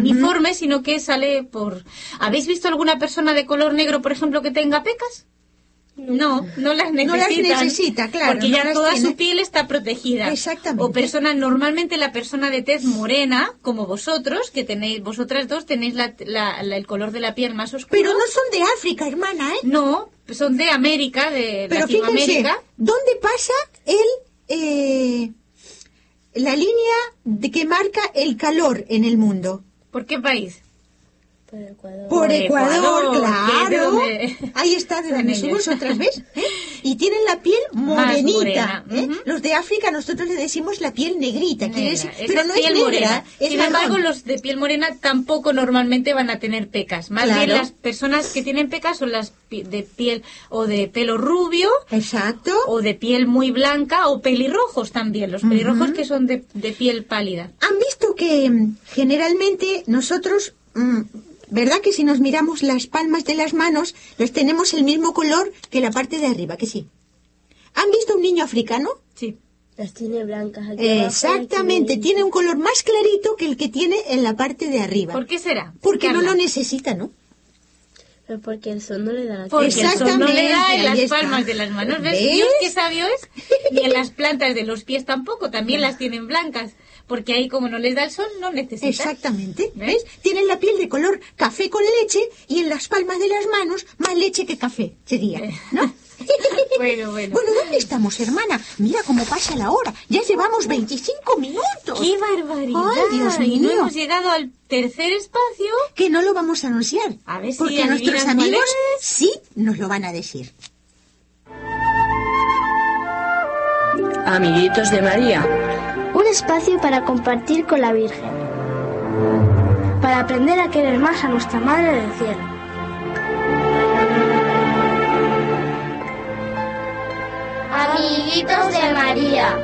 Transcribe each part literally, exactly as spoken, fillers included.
uniforme, sino que sale por... ¿Habéis visto alguna persona de color negro, por ejemplo, que tenga pecas? No, no las necesita. No las necesita, claro. Porque no ya toda tiene. su piel está protegida. Exactamente. O personas, normalmente la persona de tez morena, como vosotros, que tenéis, vosotras dos tenéis la, la, la, el color de la piel más oscuro. Pero no son de África, hermana, ¿eh? No, son de América, de Pero Latinoamérica. fíjense, ¿dónde pasa el, eh, la línea de que marca el calor en el mundo? ¿Por qué país? Por Ecuador. Por Ecuador, Ecuador, claro. donde... Ahí está, de donde somos otras veces. ¿eh? Y tienen la piel morenita. morena. ¿eh? Uh-huh. Los de África nosotros le decimos la piel negrita. Negra. Decir, Esa pero no es piel negra, morena. es Sin marrón. embargo, los de piel morena tampoco normalmente van a tener pecas. Más Claro. bien las personas que tienen pecas son las pi- de piel o de pelo rubio, Exacto. o de piel muy blanca, o pelirrojos también. Los pelirrojos Ujú. que son de, de piel pálida. Han visto que mm, generalmente nosotros, mm, ¿verdad que si nos miramos las palmas de las manos, los tenemos el mismo color que la parte de arriba, que sí? ¿Han visto un niño africano? Sí. Las tiene blancas aquí abajo, Exactamente, aquí tiene un color más clarito que el que tiene en la parte de arriba. ¿Por qué será? Porque no Carla. lo necesita, ¿no? Pero porque el sol no le da la Porque el sol no le da en Exactamente, las ahí está. palmas de las manos. ¿Ves? ¿Ves? Dios qué sabio es. Y en las plantas de los pies tampoco, también las tienen blancas. Porque ahí como no les da el sol, no necesitan. Exactamente. ¿Ves? ¿Ves? Tienen la piel de color café con leche y en las palmas de las manos más leche que café, sería, ¿no? Bueno, bueno. Bueno, ¿dónde estamos, hermana? Mira cómo pasa la hora. Ya llevamos veinticinco minutos. ¡Qué barbaridad! ¡Ay, Dios Y no mío! hemos llegado al tercer espacio. Que no lo vamos a anunciar. A ver si porque adivinas nuestros cuál amigos es. sí nos lo van a decir. Amiguitos de María. Un espacio para compartir con la Virgen. Para aprender a querer más a nuestra Madre del Cielo. Amiguitos de María.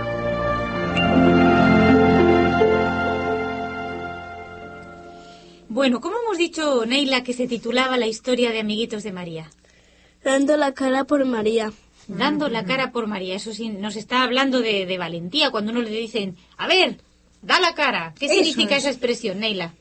Bueno, ¿cómo hemos dicho, Neila, que se titulaba la historia de Amiguitos de María? Dando la cara por María. Dando la cara por María. Eso sí, nos está hablando de, de valentía. Cuando uno le dicen, a ver, da la cara. ¿Qué Eso significa es. esa expresión, Neila?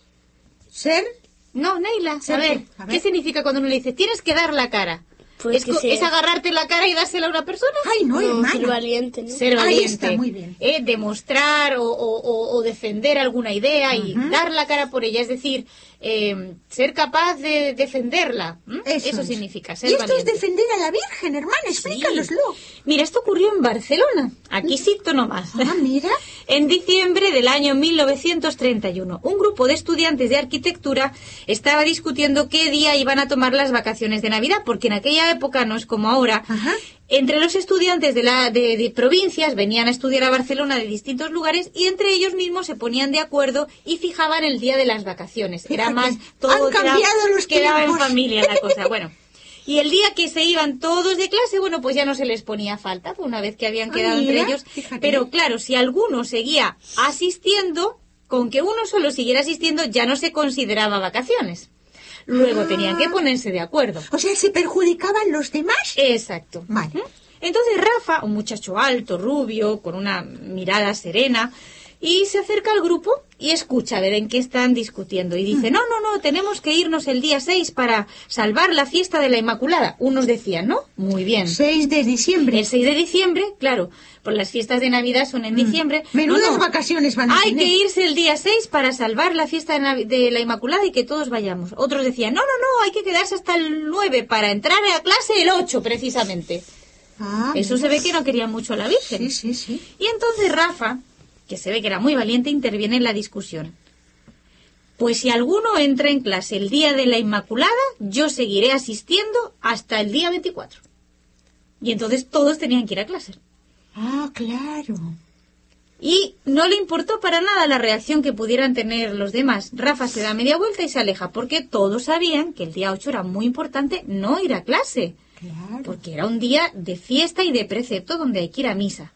¿Ser? No, Neila, a ¿Ser ver, qué? A ¿qué ver. significa cuando uno le dice, tienes que dar la cara? Pues ¿Es, que co- sea- ¿Es agarrarte la cara y dársela a una persona? Ay, no, No, hermana. ser valiente, ¿no? Ser Ahí valiente, está, muy bien. ¿eh? Demostrar o, o- o- o defender alguna idea y Ujú. dar la cara por ella, es decir, eh, ser capaz de defenderla. ¿m? Eso es. significa ser Y esto valiente. es defender a la Virgen, hermana, explícanoslo. Mira, esto ocurrió en Barcelona, aquí cito nomás. Ah, mira. En diciembre del año mil novecientos treinta y uno, un grupo de estudiantes de arquitectura estaba discutiendo qué día iban a tomar las vacaciones de Navidad, porque en aquella época no es como ahora. Ajá. Entre los estudiantes de, la, de, de provincias venían a estudiar a Barcelona de distintos lugares y entre ellos mismos se ponían de acuerdo y fijaban el día de las vacaciones. Era Fíjate, más todo han quedaba- cambiado los quedaba en tiempos. familia la cosa. Bueno. Y el día que se iban todos de clase, bueno, pues ya no se les ponía falta, pues una vez que habían Ah, quedado mira, entre ellos. fíjate. Pero claro, si alguno seguía asistiendo, con que uno solo siguiera asistiendo ya no se consideraba vacaciones. Luego Ah. tenían que ponerse de acuerdo. O sea, ¿se perjudicaban los demás? Exacto. Vale. ¿Mm? Entonces Rafa, un muchacho alto, rubio, con una mirada serena, y se acerca al grupo y escucha a ver en qué están discutiendo. Y dice, no, no, no, tenemos que irnos el día seis para salvar la fiesta de la Inmaculada. Unos decían, ¿no? Muy bien. seis de diciembre. El seis de diciembre, claro, pues las fiestas de Navidad son en diciembre. Menudas No, no. vacaciones van a Hay tener. que irse el día seis para salvar la fiesta de, Navi- de la Inmaculada y que todos vayamos. Otros decían, no, no, no, hay que quedarse hasta el nueve para entrar a clase el ocho, precisamente. Ah, Eso mira. se ve que no quería mucho a la Virgen. Sí, sí, sí. Y entonces Rafa, que se ve que era muy valiente, interviene en la discusión. Pues si alguno entra en clase el día de la Inmaculada, yo seguiré asistiendo hasta el día veinticuatro. Y entonces todos tenían que ir a clase. Ah, claro. Y no le importó para nada la reacción que pudieran tener los demás. Rafa se da media vuelta y se aleja, porque todos sabían que el día ocho era muy importante no ir a clase. Claro. Porque era un día de fiesta y de precepto donde hay que ir a misa.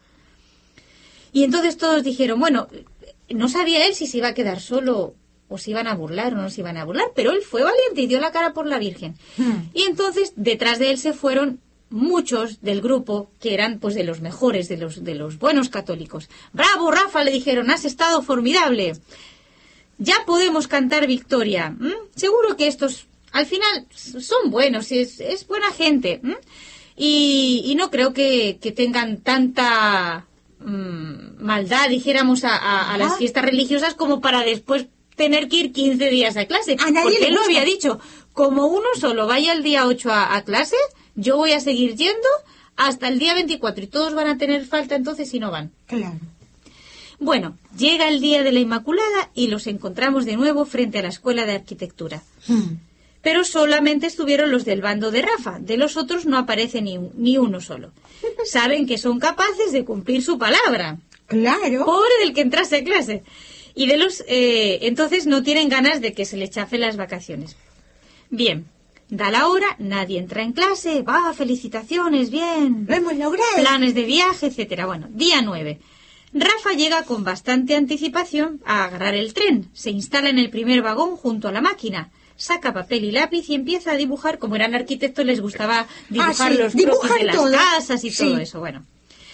Y entonces todos dijeron, bueno, no sabía él si se iba a quedar solo o si iban a burlar o no se iban a burlar, pero él fue valiente y dio la cara por la Virgen. Hmm. Y entonces detrás de él se fueron muchos del grupo que eran pues de los mejores, de los, de los buenos católicos. ¡Bravo, Rafa!, le dijeron, has estado formidable. ya podemos cantar victoria. ¿m? Seguro que estos, al final, son buenos, es, es buena gente. ¿m? Y, y no creo que, que tengan tanta mmm, maldad, dijéramos, a, a, a las fiestas religiosas como para después tener que ir quince días a clase. A nadie Porque le él lo gusta. había dicho, como uno solo vaya el día ocho a, a clase, yo voy a seguir yendo hasta el día veinticuatro y todos van a tener falta entonces si no van. Claro. Bueno, llega el día de la Inmaculada y los encontramos de nuevo frente a la Escuela de Arquitectura. Mm. Pero solamente estuvieron los del bando de Rafa, de los otros no aparece ni, un- ni uno solo. Saben que son capaces de cumplir su palabra. Claro. Pobre del que entrase a clase. Y de los, eh, entonces no tienen ganas de que se le chafen las vacaciones. Bien, da la hora, nadie entra en clase, va, felicitaciones, bien. Lo hemos logrado. Planes de viaje, etcétera. Bueno, día nueve. Rafa llega con bastante anticipación a agarrar el tren. Se instala en el primer vagón junto a la máquina. Saca papel y lápiz y empieza a dibujar. Como eran arquitectos, les gustaba dibujar sí, los dibujan croquis de las todo. casas y Sí. todo eso. Bueno.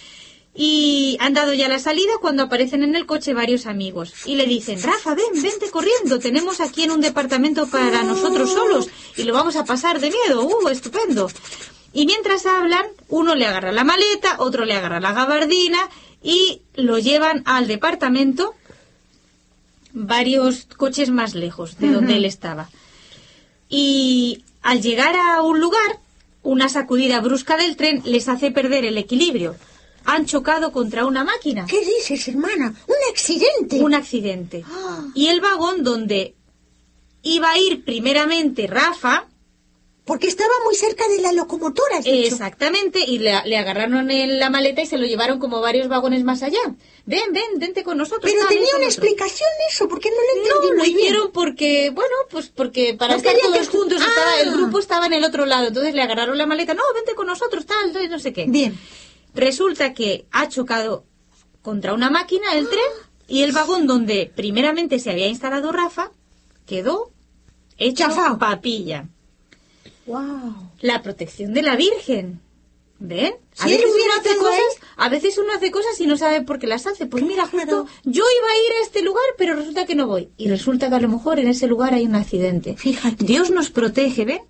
Y han dado ya la salida cuando aparecen en el coche varios amigos. Y le dicen, Rafa, ven, vente corriendo. Tenemos aquí en un departamento para nosotros solos. Y lo vamos a pasar de miedo. ¡Uh, estupendo! Y mientras hablan, uno le agarra la maleta, otro le agarra la gabardina y lo llevan al departamento varios coches más lejos de donde él estaba. Y al llegar a un lugar, una sacudida brusca del tren les hace perder el equilibrio. Han chocado contra una máquina. ¿Qué dices, hermana? Un accidente. Un accidente. Ah. Y el vagón donde iba a ir primeramente Rafa, Porque estaba muy cerca de la locomotora, has dicho. exactamente, y le, le agarraron en la maleta y se lo llevaron como varios vagones más allá. Ven, ven, vente con nosotros. Pero tal, tenía esto, una lo otro. explicación eso, porque no lo entendí No, lo muy bien. hicieron porque, bueno, pues porque para No estar querían todos que- juntos, Ah. estaba, el grupo estaba en el otro lado, entonces le agarraron la maleta, no, vente con nosotros, tal, tal, no sé qué. Bien. Resulta que ha chocado contra una máquina el tren y el vagón donde primeramente se había instalado Rafa quedó hecho Chafao. papilla. Wow. La protección de la Virgen. ¿Ven? A Si veces, él hubiera uno hace estado cosas, ahí. a veces uno hace cosas y no sabe por qué las hace. Pues mira, Claro. justo yo iba a ir a este lugar, pero resulta que no voy. Y resulta que a lo mejor en ese lugar hay un accidente. Fíjate. Dios nos protege, ¿ven?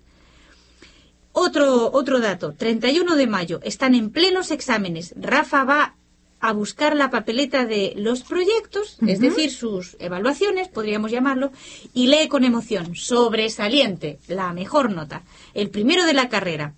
Otro, otro dato. treinta y uno de mayo. Están en plenos exámenes. Rafa va a buscar la papeleta de los proyectos, es decir, sus evaluaciones, podríamos llamarlo, y lee con emoción. Sobresaliente. La mejor nota. El primero de la carrera.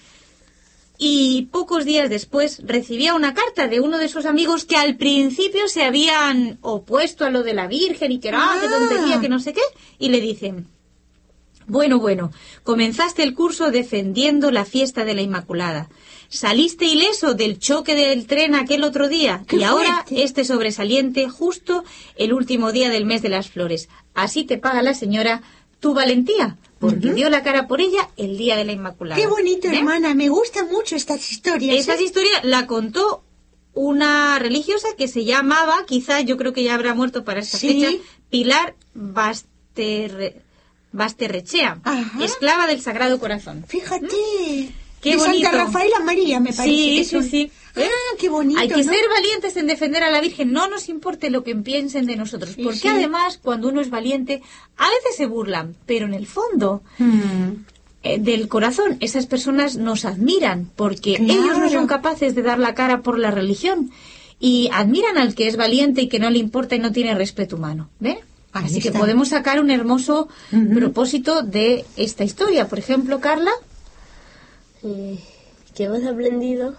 Y pocos días después recibía una carta de uno de sus amigos que al principio se habían opuesto a lo de la Virgen y que era, ah, qué tontería, que no sé qué, y le dicen, bueno, bueno, comenzaste el curso defendiendo la fiesta de la Inmaculada. Saliste ileso del choque del tren aquel otro día ¡Qué y ahora fuerte! este sobresaliente justo el último día del mes de las flores. Así te paga la señora tu valentía, porque dio la cara por ella el día de la Inmaculada. Qué bonito, ¿Ven? hermana. Me gustan mucho estas historias. Esa ¿eh? historia la contó una religiosa que se llamaba, quizá yo creo que ya habrá muerto para esta Sí. fecha, Pilar Basterre, Basterrechea, Ajá. esclava del Sagrado Corazón. Fíjate. Qué de bonito. Santa Rafaela María, me parece. Sí, que sí, son. sí. ¿Eh? Ah, qué bonito. Hay que ¿no? ser valientes en defender a la Virgen, no nos importe lo que piensen de nosotros, Sí, porque sí. además cuando uno es valiente, a veces se burlan, pero en el fondo Mm. eh, del corazón, esas personas nos admiran porque Claro. ellos no son capaces de dar la cara por la religión y admiran al que es valiente y que no le importa y no tiene respeto humano. ¿Ve? Ahí Así que está. podemos sacar un hermoso Ujú. propósito de esta historia. Por ejemplo, Carla, Eh, que hemos aprendido,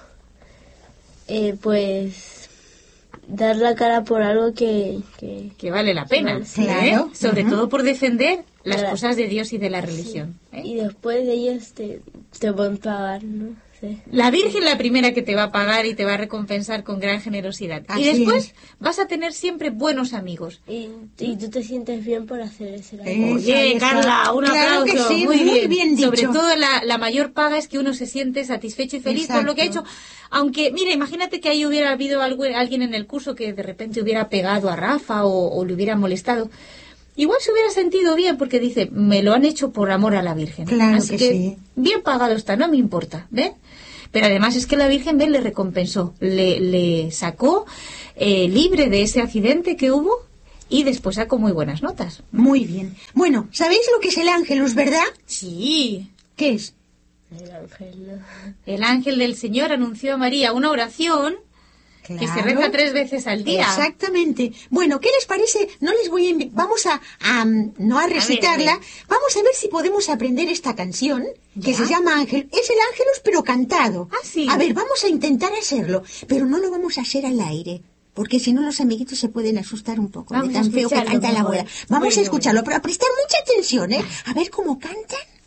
eh, pues, dar la cara por algo que... que que vale la pena, Sí, claro. ¿eh? Sobre Ujú. todo por defender las Claro. cosas de Dios y de la religión. ¿eh? y después de ellos te, te pueden pagar, ¿no? Sí. La Virgen la primera que te va a pagar y te va a recompensar con gran generosidad. Así y después es. vas a tener siempre buenos amigos. Y, y tú te sientes bien por hacer ese labor. Eh. Oye, Esa, Carla, un claro que aplauso. sí, muy, muy bien. bien dicho. Sobre todo la, la mayor paga es que uno se siente satisfecho y feliz por lo que ha hecho. Exacto. Aunque, mira, imagínate que ahí hubiera habido algo, alguien en el curso que de repente hubiera pegado a Rafa o, o le hubiera molestado. Igual se hubiera sentido bien porque dice, me lo han hecho por amor a la Virgen. Claro Así que que, sí. bien pagado está, no me importa, ¿ven? Pero además es que la Virgen, ¿ven? Le recompensó, le, le sacó eh, libre de ese accidente que hubo y después sacó muy buenas notas. Muy bien. Bueno, ¿sabéis lo que es el ángelus, verdad? Sí. ¿Qué es? El ángel, ¿no? El ángel del Señor anunció a María una oración que se reza tres veces al día. Exactamente. Bueno, ¿qué les parece? No les voy a invi- vamos a, a, um, no a recitarla, a ver, a ver. vamos a ver si podemos aprender esta canción que ¿Ya? se llama Ángel. Es el Ángelus pero cantado. Ah, sí. A ver, vamos a intentar hacerlo, pero no lo vamos a hacer al aire. Porque si no los amiguitos se pueden asustar un poco Vamos de a tan feo que escucharlo canta la mejor. abuela. Vamos Muy a bien, escucharlo, muy pero a prestar mucha atención, ¿eh? A ver cómo cantan.